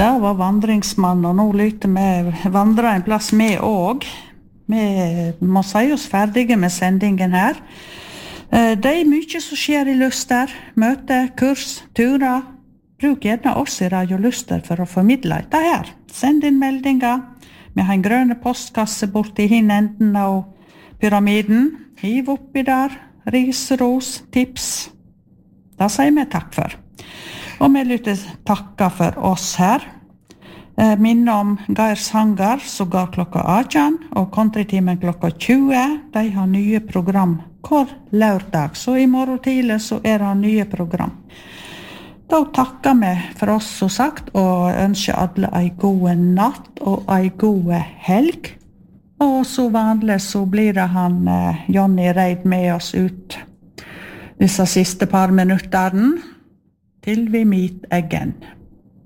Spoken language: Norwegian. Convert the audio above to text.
Det var vandringsmann, og nå lytter vi vandre en plass med også. Vi må si oss ferdige med sendingen her. Det mye som skjer i Luster, møte, kurs, turer. Bruk gjerne oss i Radio Luster for å formidle dette her. Send inn meldinger. Vi har en grønne postkasse borte i enden av pyramiden. Hiv oppi der, ris, ros, tips. Det sier vi takk for. Og vi lytter takka for oss her. Minne om Geir Sanger, som går klokka 18, og countrytimen klokka 20. De har nye program hver lørdag, så i morgen tidlig så er det nye program. Da takker vi for oss, som sagt, og ønsker alle en god natt og en god helg. Og så vanlig så blir det han Johnny Reid med oss ut disse siste par minutterne, til vi meet again.